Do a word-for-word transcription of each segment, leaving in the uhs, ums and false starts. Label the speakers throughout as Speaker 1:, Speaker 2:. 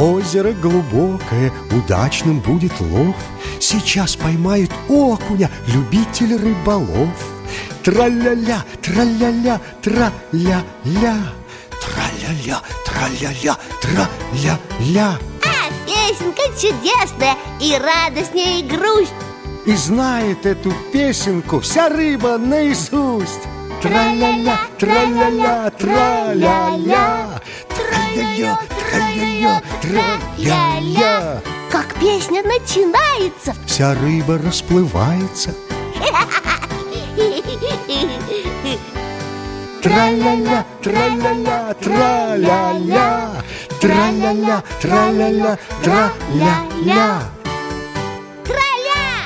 Speaker 1: Озеро глубокое, удачным будет лов. Сейчас поймает окуня любитель рыболов. Тра-ля-ля, тра-ля-ля, тра-ля-ля. Тра-ля-ля, тра-ля-ля, тра-ля-ля.
Speaker 2: А, песенка чудесная, и радость, и грусть.
Speaker 1: И знает эту песенку вся рыба наизусть. Тра-ля-ля, тра-ля-ля, тра-ля-ля. Тра-ля-ля, тра-ля-ля, тра-ля-ля.
Speaker 2: Как песня начинается,
Speaker 1: вся рыба расплывается. Тра-ля-ля, тра-ля-ля, тра-ля-ля. Тра-ля-ля, тра-ля-ля, тра-ля-ля.
Speaker 2: Тра-ля!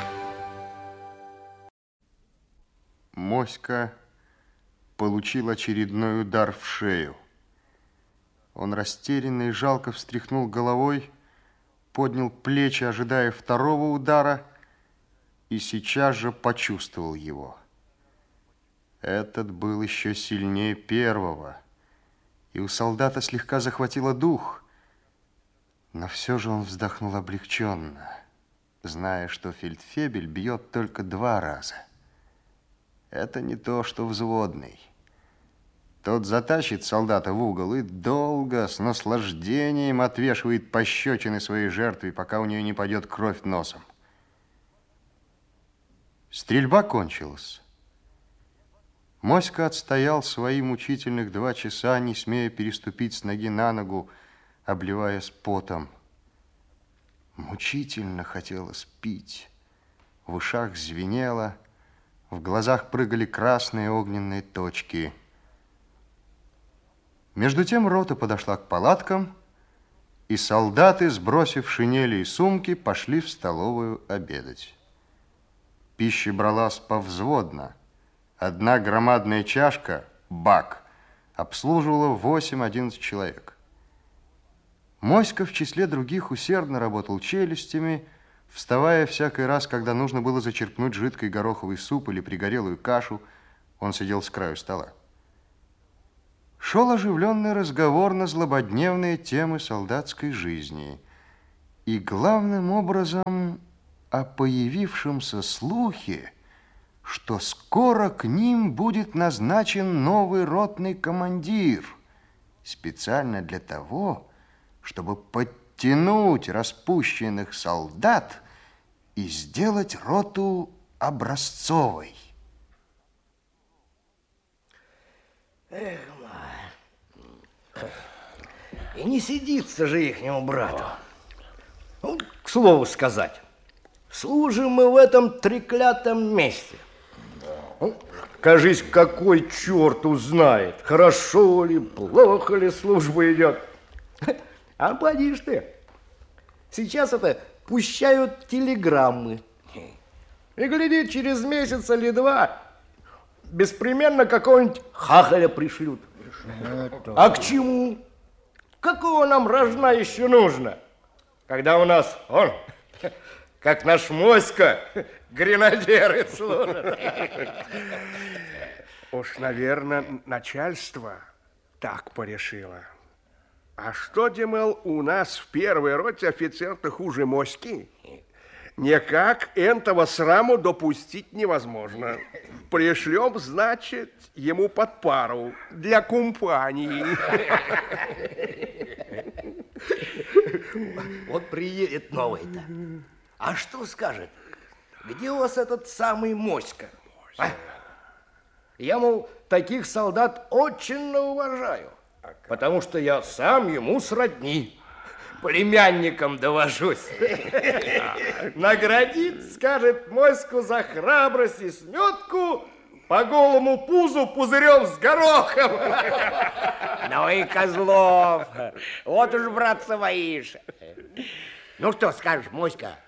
Speaker 3: Моська получил очередной удар в шею. Он растерянно и жалко встряхнул головой, поднял плечи, ожидая второго удара, и сейчас же почувствовал его. Этот был еще сильнее первого, и у солдата слегка захватило дух, но все же он вздохнул облегченно, зная, что фельдфебель бьет только два раза. Это не то, что взводный. Тот затащит солдата в угол и долго, с наслаждением отвешивает пощечины своей жертве, пока у нее не пойдет кровь носом. Стрельба кончилась. Моська отстоял свои мучительных два часа, не смея переступить с ноги на ногу, обливаясь потом. Мучительно хотелось пить. В ушах звенело, в глазах прыгали красные огненные точки. Между тем рота подошла к палаткам, и солдаты, сбросив шинели и сумки, пошли в столовую обедать. Пища бралась повзводно. Одна громадная чашка, бак, обслуживала восемь-одиннадцать человек. Моська в числе других усердно работал челюстями, вставая всякий раз, когда нужно было зачерпнуть жидкий гороховый суп или пригорелую кашу. Он сидел с краю стола. Шел оживленный разговор на злободневные темы солдатской жизни. И главным образом о появившемся слухе, что скоро к ним будет назначен новый ротный командир, специально для того, чтобы подтянуть распущенных солдат и сделать роту образцовой.
Speaker 4: Эх, и не сидится же ихнему брату. Ну, к слову сказать, служим мы в этом треклятом месте. Ну, кажись, какой черт узнает, хорошо ли, плохо ли служба идет. А поди ж ты, сейчас это пущают телеграммы. И гляди, через месяц или два беспременно какого-нибудь хахаля пришлют. А к чему? Какого нам рожна еще нужно? Когда у нас, он, как наш Моська, гренадеры служат.
Speaker 5: Уж, наверное, начальство так порешило. А что, Демел, у нас в первой роте офицер-то хуже Моськи? Никак этого сраму допустить невозможно. Пришлем, значит, ему под пару для компании.
Speaker 4: Вот приедет новый-то. А что скажет? Где у вас этот самый Моська? А? Я, мол, таких солдат очень уважаю, потому что я сам ему сродни. Племянником довожусь. Наградит, скажет, Моську за храбрость и сметку по голому пузу пузырем с горохом.
Speaker 6: Ну и Козлов, вот уж, братца, воишь. Ну что скажешь, Моська?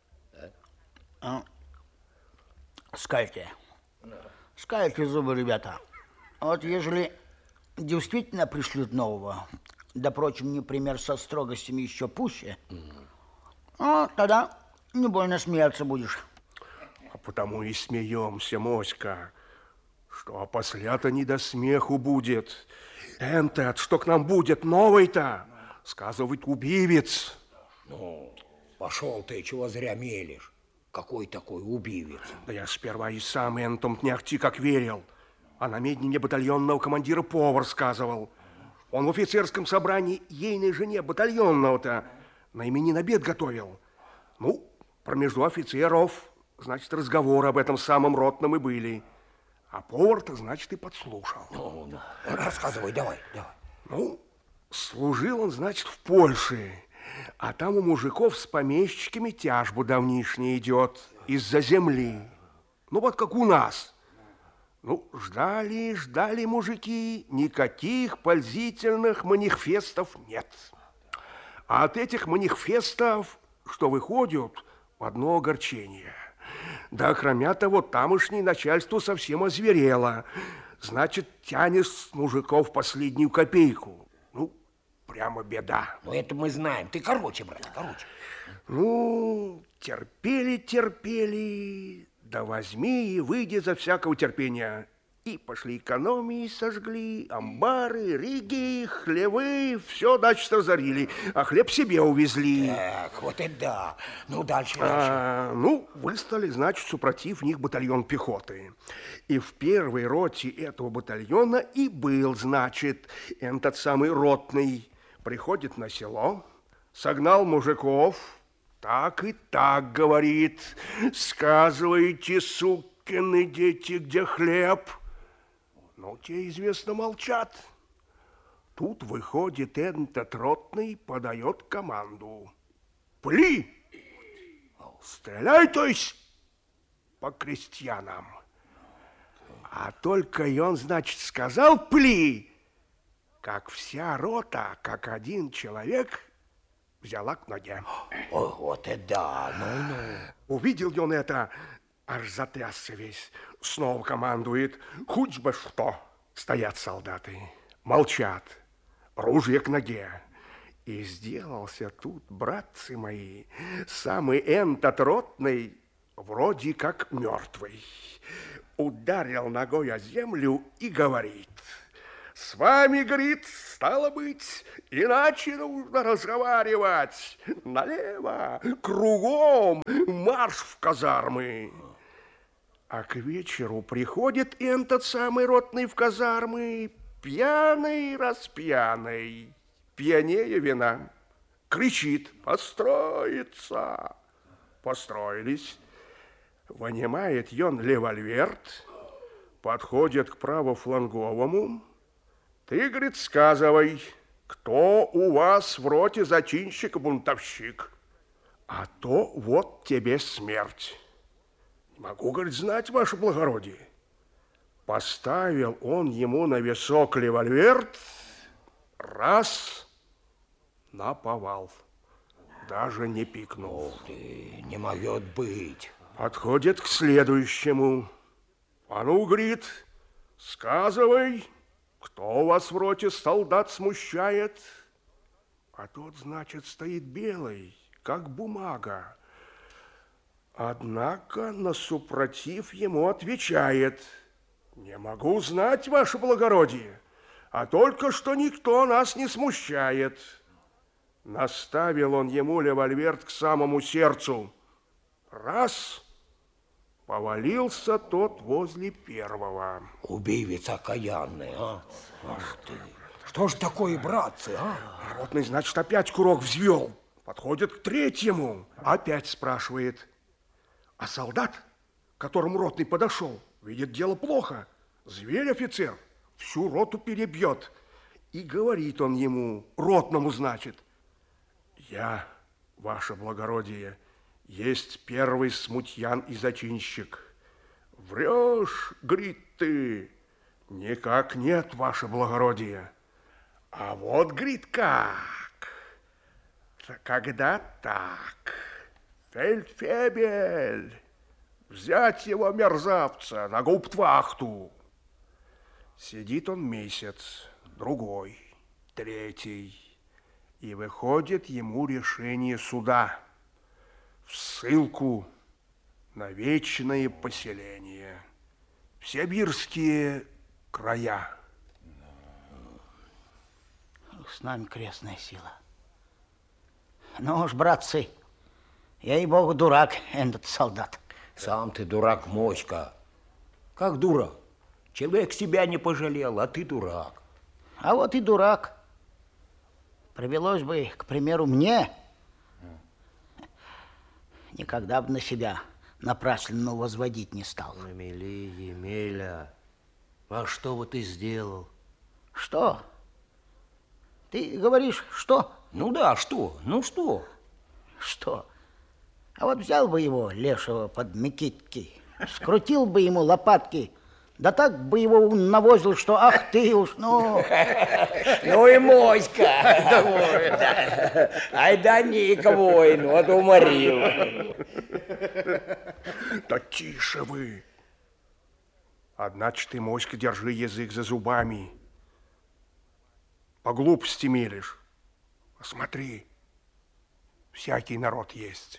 Speaker 7: Скажите, скажите зубы, ребята, вот ежели действительно пришлют нового, да, впрочем, не пример со строгостями еще пуще, ну, тогда не больно смеяться будешь.
Speaker 5: А потому и смеемся, Моська, что опосля-то не до смеху будет. Энтед, что к нам будет новый-то? сказывает, убивец.
Speaker 6: Ну, пошел ты, чего зря мелешь. Какой такой убивец?
Speaker 5: Да я сперва и сам энтом не ахти как верил. А на медне мне батальонного командира повар сказывал. Он в офицерском собрании ейной жене батальонного-то на именин обед готовил. Ну, промежду офицеров, значит, разговоры об этом самом ротном и были. А повар-то, значит, и подслушал.
Speaker 6: Ну, ну, рассказывай, давай, давай.
Speaker 5: Ну, служил он, значит, в Польше. А там у мужиков с помещиками тяжбу давнишняя идет из-за земли. Ну, вот как у нас. Ну, ждали, ждали мужики, никаких пользительных манифестов нет. А от этих манифестов, что выходят, одно огорчение. Да, кроме того, тамошнее начальство совсем озверело. Значит, тянет с мужиков последнюю копейку. Ну, прямо беда.
Speaker 6: Ну, это мы знаем. Ты короче, брат, короче.
Speaker 5: Ну, терпели, терпели, да возьми и выйди за всякого терпения. И пошли экономии, сожгли, амбары, риги, хлевы, все дальше разорили, а хлеб себе увезли.
Speaker 6: Так, вот и да. Ну, дальше, дальше.
Speaker 5: А, ну, выставили, значит, супротив них батальон пехоты. И в первой роте этого батальона и был, значит, этот самый ротный. Приходит на село, согнал мужиков, так и так говорит. Сказывайте, сукины дети, где хлеб? Ну, те, известно, молчат. Тут выходит этот ротный, подает команду. Пли! Стреляй, то есть, по крестьянам. А только и он, значит, сказал пли, как вся рота, как один человек, взяла к ноге.
Speaker 6: Ой, вот и да, ну-ну.
Speaker 5: Увидел он это, аж затрясся весь. Снова командует, хоть бы что. Стоят солдаты, молчат, ружья к ноге. И сделался тут, братцы мои, самый энтот ротный, вроде как мертвый. Ударил ногой о землю и говорит: с вами, говорит, стало быть, иначе нужно разговаривать. Налево, кругом, марш в казармы. А к вечеру приходит этот самый ротный в казармы, пьяный, распьяный, пьянее вина. Кричит: построиться. Построились. Вынимает он револьверт, подходит к правофланговому. Ты, говорит, сказывай, кто у вас в роте зачинщик-бунтовщик? А то вот тебе смерть. Не могу, говорит, знать, ваше благородие. Поставил он ему на висок револьверт, раз, наповал. Даже не пикнул.
Speaker 6: Ух ты, не может быть.
Speaker 5: Подходит к следующему. А ну, говорит, сказывай, кто у вас в роте солдат смущает? А тот, значит, стоит белый, как бумага. Однако на супротив ему отвечает: не могу знать, ваше благородие, а только что никто нас не смущает. Наставил он ему револьвер к самому сердцу. Раз, повалился тот возле первого.
Speaker 6: Убивец окаянный, а? Ах ты, что ж такое, братцы, а?
Speaker 5: Ротный, значит, опять курок взвел. Подходит к третьему, опять спрашивает. А солдат, к которому ротный подошел, видит, дело плохо. Зверь-офицер всю роту перебьет. И говорит он ему, ротному, значит: я, ваше благородие, есть первый смутьян и зачинщик. Врешь, говорит, ты. Никак нет, ваше благородие. А вот, говорит, как. Когда так. Фельдфебель, взять его, мерзавца, на гауптвахту. Сидит он месяц, другой, третий, и выходит ему решение суда в ссылку на вечное поселение в сибирские края.
Speaker 7: С нами крестная сила. Ну уж, братцы, ей-богу, дурак этот солдат.
Speaker 6: Сам ты дурак, Моська. Как дурак? Человек себя не пожалел, а ты дурак.
Speaker 7: А вот и дурак. Привелось бы, к примеру, мне, никогда бы на себя напрасленно возводить не стал.
Speaker 6: Емеля, Емеля, а что бы ты сделал?
Speaker 7: Что? Ты говоришь, что?
Speaker 6: Ну да, что? Ну что?
Speaker 7: Что? А вот взял бы его, лешего, под мекитки, скрутил бы ему лопатки, да так бы его навозил, что ах ты уж, ну...
Speaker 6: Ну и Моська. Ай да Ника воин, вот уморил.
Speaker 5: Да тише вы. Одначе ты, Моська, держи язык за зубами. По глупости мелешь. Смотри, всякий народ есть.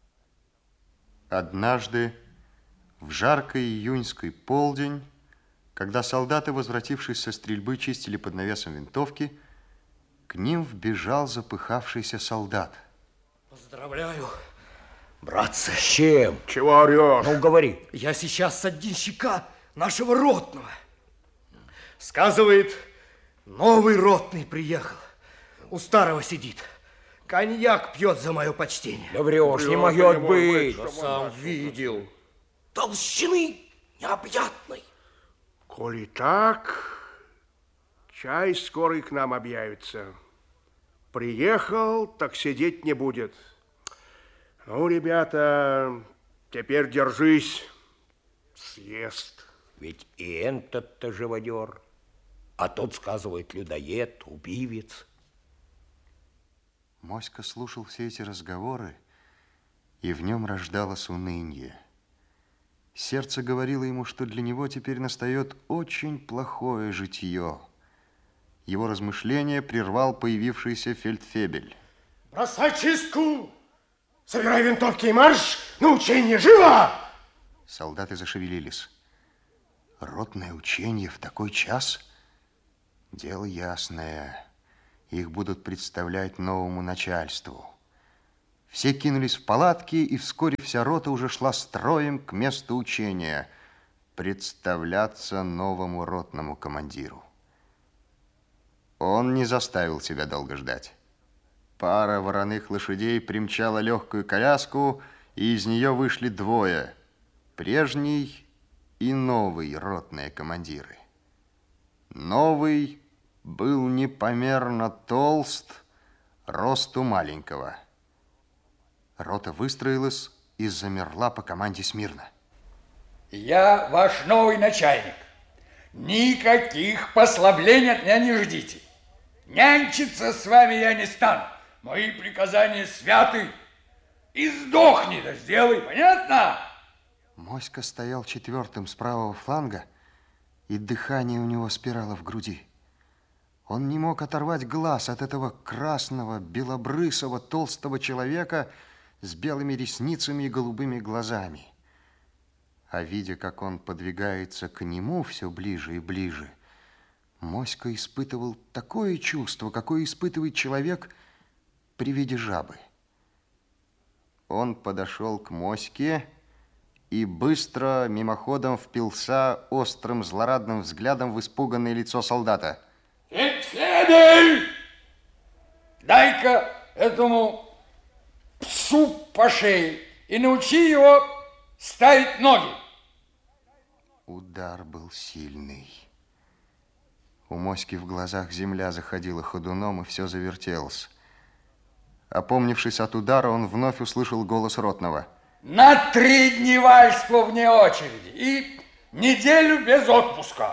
Speaker 3: Однажды, в жаркий июньский полдень, когда солдаты, возвратившись со стрельбы, чистили под навесом винтовки, к ним вбежал запыхавшийся солдат.
Speaker 8: Поздравляю,
Speaker 6: Братцы, с чем?
Speaker 5: Чего орешь?
Speaker 6: Ну, говори.
Speaker 8: я сейчас от денщика нашего ротного. Сказывает, новый ротный приехал. У старого сидит. Коньяк пьет за мое почтение.
Speaker 6: Да врешь, не
Speaker 5: Врет,
Speaker 6: может
Speaker 5: не может
Speaker 6: быть.
Speaker 5: быть, что
Speaker 8: Сам видел. Толщины необъятной.
Speaker 5: Коли так, чай скоро и к нам объявится. Приехал, так сидеть не будет. Ну, ребята, теперь держись, съест.
Speaker 6: Ведь и этот-то живодер, а тот, сказывает, людоед, убивец.
Speaker 3: Моська слушал все эти разговоры, и в нем рождалось уныние. Сердце говорило ему, что для него теперь настает очень плохое житье. Его размышления прервал появившийся фельдфебель.
Speaker 5: Бросай чистку! Собирай винтовки и марш! На учение, живо!
Speaker 3: Солдаты зашевелились. Ротное учение в такой час? Дело ясное. Их будут представлять новому начальству. Все кинулись в палатки, и вскоре вся рота уже шла строем к месту учения представляться новому ротному командиру. Он не заставил себя долго ждать. Пара вороных лошадей примчала легкую коляску, и из нее вышли двое – прежний и новый ротные командиры. Новый был непомерно толст, росту маленького. Рота выстроилась и замерла по команде смирно.
Speaker 9: Я ваш новый начальник. Никаких послаблений от меня не ждите. Нянчиться с вами я не стану. Мои приказания святы. И сдохни, да сделай, понятно?
Speaker 3: Моська стоял четвертым с правого фланга, и дыхание у него спирало в груди. Он не мог оторвать глаз от этого красного, белобрысого, толстого человека с белыми ресницами и голубыми глазами. А видя, как он подвигается к нему все ближе и ближе, Моська испытывал такое чувство, какое испытывает человек при виде жабы. Он подошел к Моське и быстро, мимоходом впился острым, злорадным взглядом в испуганное лицо солдата.
Speaker 9: Фельдфебель! Дай-ка этому псу по шее и научи его ставить ноги.
Speaker 3: Удар был сильный. У Моськи в глазах земля заходила ходуном, и все завертелось. Опомнившись от удара, он вновь услышал голос ротного.
Speaker 9: На три дневальства вне очереди и неделю без отпуска.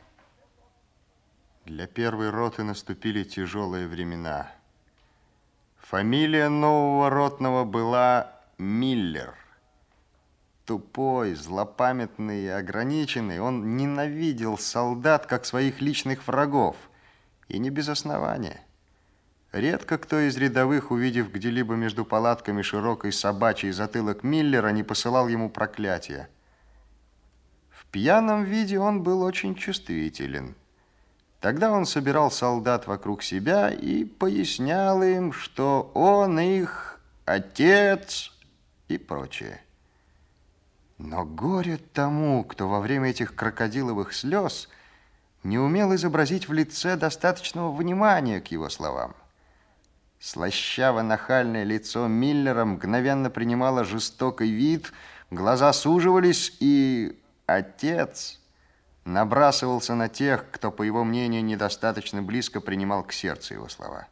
Speaker 3: Для первой роты наступили тяжелые времена. Фамилия нового ротного была Миллер. Тупой, злопамятный и ограниченный, он ненавидел солдат как своих личных врагов, и не без основания. Редко кто из рядовых, увидев где-либо между палатками широкий собачий затылок Миллера, не посылал ему проклятия. В пьяном виде он был очень чувствителен. Тогда он собирал солдат вокруг себя и пояснял им, что он их отец и прочее. Но горе тому, кто во время этих крокодиловых слез не умел изобразить в лице достаточного внимания к его словам. Слащаво-нахальное лицо Миллера мгновенно принимало жестокий вид, глаза суживались, и отец набрасывался на тех, кто, по его мнению, недостаточно близко принимал к сердцу его слова.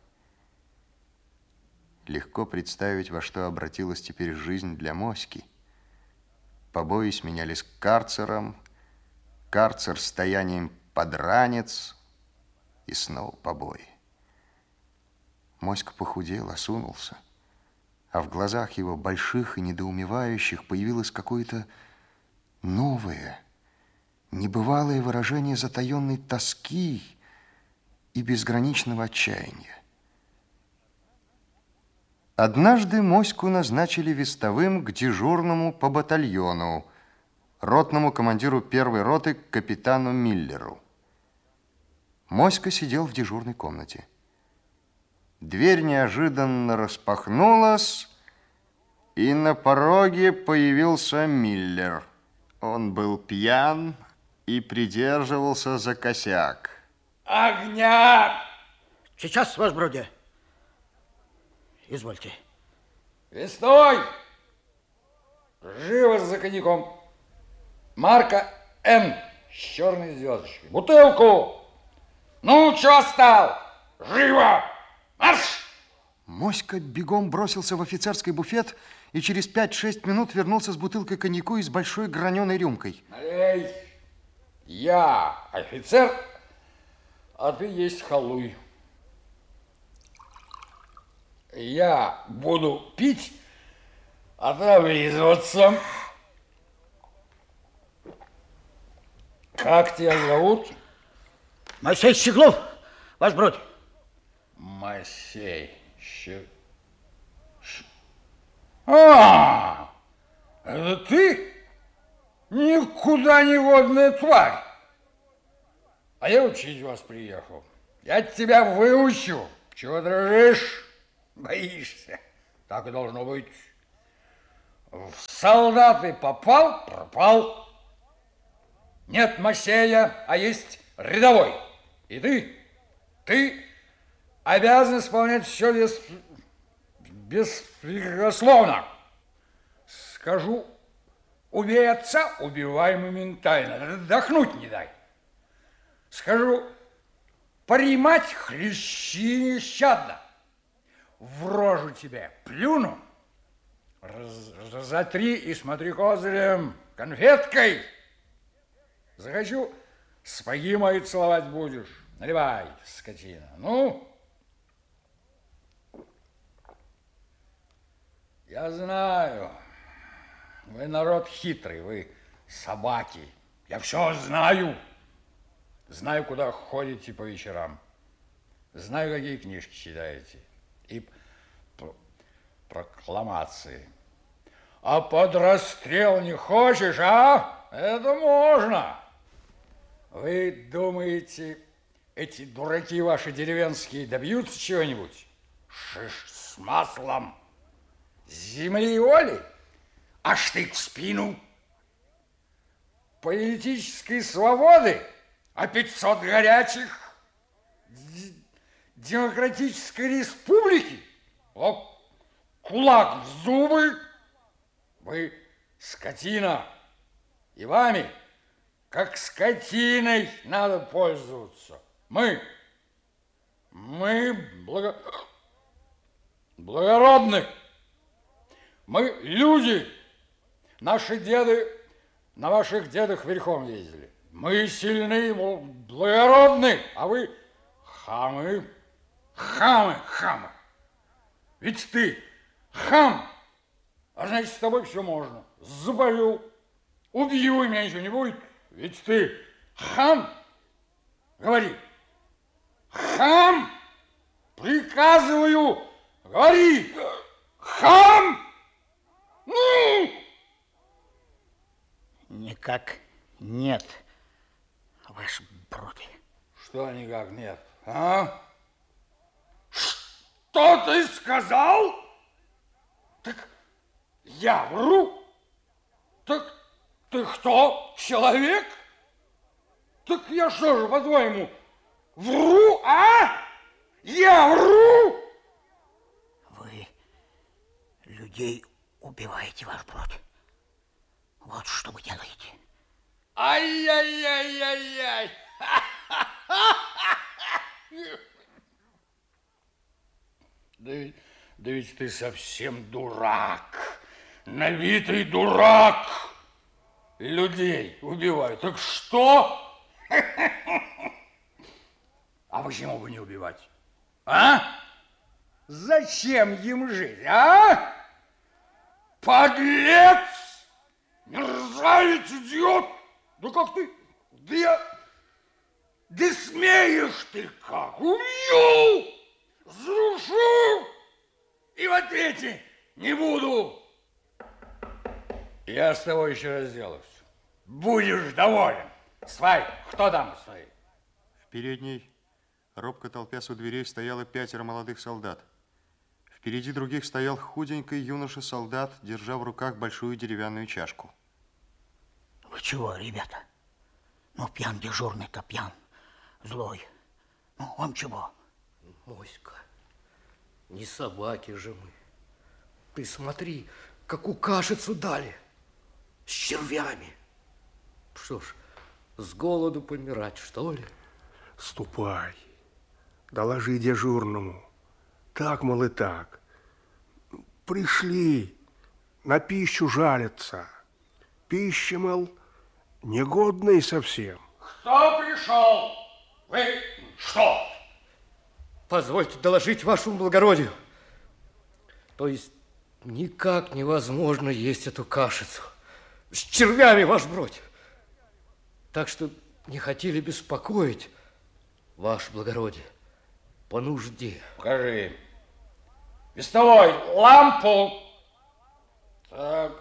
Speaker 3: Легко представить, во что обратилась теперь жизнь для Моськи. Побои сменялись карцером, карцер стоянием под ранец и снова побои. Моська похудел, осунулся, а в глазах его, больших и недоумевающих, появилось какое-то новое, небывалое выражение затаенной тоски и безграничного отчаяния. Однажды Моську назначили вестовым к дежурному по батальону, ротному командиру первой роты капитану Миллеру. Моська сидел в дежурной комнате. Дверь неожиданно распахнулась, и на пороге появился Миллер. Он был пьян и придерживался за косяк.
Speaker 9: Огня!
Speaker 7: Сейчас, ваше бродя. Извольте.
Speaker 9: Весной! Живо за коньяком. Марка Н. с черной звездочкой. Бутылку! Ну, чё стал? Живо! Марш!
Speaker 3: Моська бегом бросился в офицерский буфет и через пять-шесть минут вернулся с бутылкой коньяку и с большой граненой рюмкой.
Speaker 9: Налей! Я офицер, а ты есть халуй. Я буду пить, а ты облизываться. Как тебя зовут?
Speaker 7: Моисей Щеглов, ваш бродь.
Speaker 9: Моисей Щеглов. А, это ты? Никуда не годная тварь. А я учить вас приехал. Я тебя выучу. Чего дрожишь? Боишься. Так и должно быть. В солдаты попал, пропал. Нет Моисея, а есть рядовой. И ты, ты обязан исполнять все без, беспрекословно. Скажу, убей отца, убивай моментально. Отдохнуть не дай. Скажу, примать хлещи нещадно. В рожу тебе плюну, раз, разотри и смотри козырем, конфеткой. Захочу, сапоги мои целовать будешь. Наливай, скотина. Ну? Я знаю, вы народ хитрый, вы собаки. Я все знаю. Знаю, куда ходите по вечерам. Знаю, какие книжки читаете. И прокламации. А под расстрел не хочешь, а? Это можно. Вы думаете, эти дураки ваши деревенские добьются чего-нибудь? Шиш с маслом. Земли и воли, а штык в спину. Политической свободы, а пятьсот горячих. Демократической республики, о, кулак в зубы. Вы скотина, и вами, как скотиной, надо пользоваться. Мы, мы благо... благородны. Мы люди. Наши деды на ваших дедах верхом ездили. Мы сильны, благородны, а вы хамы, хамы, хамы. Ведь ты хам, а значит, с тобой все можно. Заболел, убью, и меня ничего не будет. Ведь ты хам, говори. Хам, приказываю, говори. Хам! Ну!
Speaker 7: Никак нет, ваш бродь.
Speaker 9: Что никак нет, а? Что ты сказал? Так я вру? Так ты кто, человек? Так я что же, по-твоему, вру, а? Я вру?
Speaker 7: Вы людей убиваете, ваш брат. Вот что вы делаете.
Speaker 9: Ай-яй-яй-яй-яй. Да ведь, да ведь ты совсем дурак. Навитый дурак. Людей убивают. Так что? А почему бы не убивать? А? Зачем им жить, а? Подлец! Мерзавец, идиот! Да как ты? Да я... Да смеешь ты как? Убью! Срушу! И в ответе не буду. Я с тобой еще разделаюсь. Будешь доволен. Свай, кто там стоит?
Speaker 3: В передней, робко толпясь у дверей, стояло пятеро молодых солдат. Впереди других стоял худенький юноша-солдат, держа в руках большую деревянную чашку.
Speaker 7: Вы чего, ребята? Ну, пьян дежурный-то пьян, злой. Ну, вам чего?
Speaker 8: Моська, не собаки же мы. Ты смотри, какую кашицу дали. С червями. Что ж, с голоду помирать, что ли?
Speaker 5: Ступай, доложи дежурному. Так, мол, и так. Пришли, на пищу жалятся. Пища, мол, негодная совсем.
Speaker 9: Кто пришел? Вы что?
Speaker 8: Позвольте доложить вашему благородию. То есть никак невозможно есть эту кашицу. С червями, ваш бродь. Так что не хотели беспокоить, ваше благородие, по нужде.
Speaker 9: Покажи. Вестовой, лампу. Так.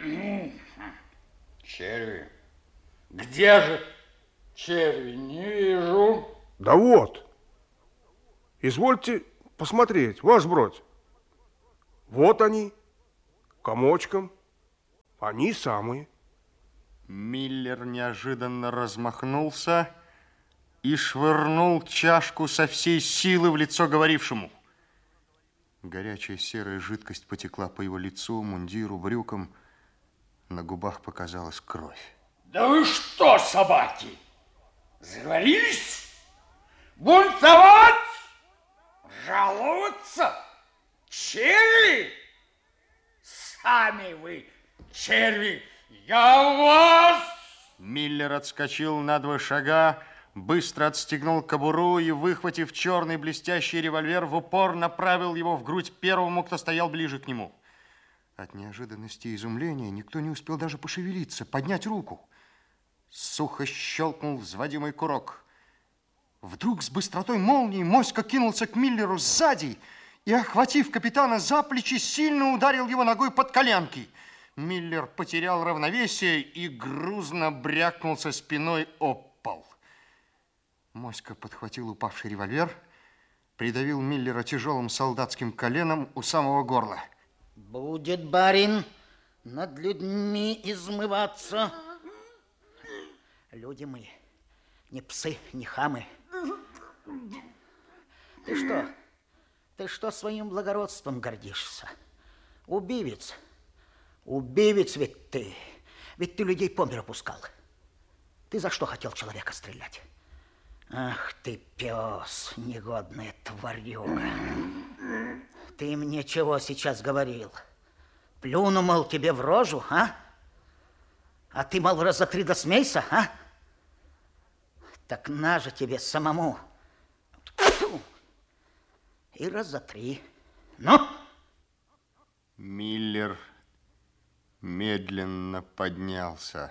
Speaker 9: Черви. Где же черви? Не вижу.
Speaker 5: Да вот. Извольте посмотреть, ваш бродь. Вот они, комочком. Они самые.
Speaker 3: Миллер неожиданно размахнулся и швырнул чашку со всей силы в лицо говорившему. Горячая серая жидкость потекла по его лицу, мундиру, брюкам. На губах показалась кровь.
Speaker 9: Да вы что, собаки, заговорились? Бунтовать? Жаловаться? Черви? Сами вы черви! Я вас!
Speaker 3: Миллер отскочил на два шага, быстро отстегнул кобуру и, выхватив черный блестящий револьвер, в упор направил его в грудь первому, кто стоял ближе к нему. От неожиданности и изумления никто не успел даже пошевелиться, поднять руку. Сухо щелкнул взводимый курок. Вдруг с быстротой молнии Моська кинулся к Миллеру сзади и, охватив капитана за плечи, сильно ударил его ногой под коленки. Миллер потерял равновесие и грузно брякнулся спиной об пол. Моська подхватил упавший револьвер, придавил Миллера тяжелым солдатским коленом у самого горла.
Speaker 7: Будет, барин, над людьми измываться. Люди мы, не псы, не хамы. Ты что? Ты что своим благородством гордишься? Убивец. Убивец ведь ты. Ведь ты людей по миру пускал. Ты за что хотел человека стрелять? Ах ты, пес, негодная тварюга. Ты мне чего сейчас говорил? Плюну, мол, тебе в рожу, а? А ты, мол, раза три да смейся, а? Так на же тебе самому. Фу. И раза три. Ну?
Speaker 3: Миллер медленно поднялся.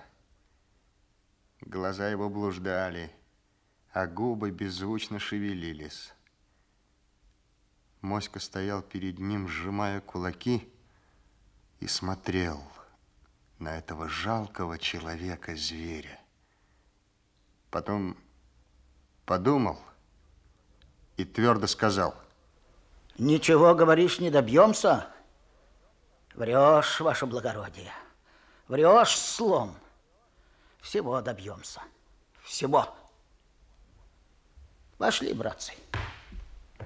Speaker 3: Глаза его блуждали, а губы беззвучно шевелились. Моська стоял перед ним, сжимая кулаки, и смотрел на этого жалкого человека-зверя. Потом подумал и твердо сказал.
Speaker 7: Ничего, говоришь, не добьемся? Врешь, ваше благородие. Врешь, слон. Всего добьемся. Всего. Пошли, братцы.